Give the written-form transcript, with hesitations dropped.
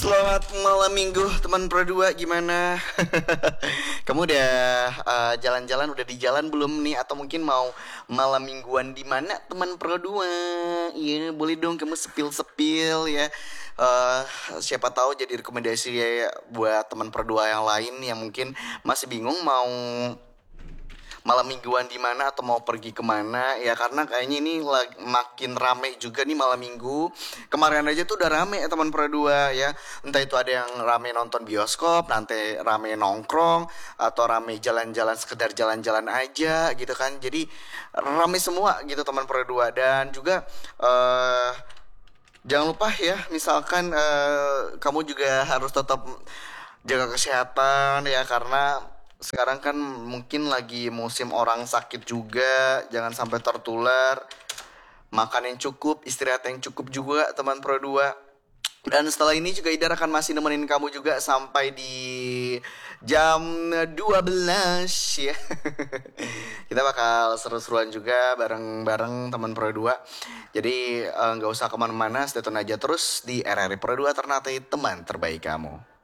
Selamat malam minggu teman Pro 2, gimana? Kamu udah jalan-jalan, udah di jalan belum nih? Atau mungkin mau malam mingguan di mana teman Pro 2? Iya, boleh dong kamu sepil-sepil ya. Eh, Siapa tahu jadi rekomendasi ya buat teman Pro 2 yang lain yang mungkin masih bingung mau malam mingguan di mana atau mau pergi kemana ya, karena kayaknya ini makin rame juga nih malam minggu. Kemarin aja tuh udah rame ya teman Pro 2 ya, entah itu ada yang rame nonton bioskop, nanti rame nongkrong, atau rame jalan-jalan sekedar jalan-jalan aja gitu kan. Jadi rame semua gitu teman Pro 2. Dan juga jangan lupa ya, misalkan kamu juga harus tetap jaga kesehatan ya, karena sekarang kan mungkin lagi musim orang sakit juga. Jangan sampai tertular. Makan yang cukup, istirahat yang cukup juga teman Pro 2. Dan setelah ini juga Idar akan masih nemenin kamu juga sampai di jam 12 ya. Kita bakal seru-seruan juga bareng-bareng teman Pro 2. Jadi nggak usah kemana-mana, stay tune aja terus di RRI Pro 2 Ternate, teman terbaik kamu.